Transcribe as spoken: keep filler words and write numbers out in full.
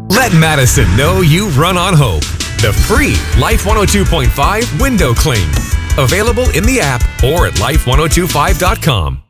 Let Madison know you run on hope. The free Life one oh two point five window cling. Available in the app or at life ten twenty-five dot com.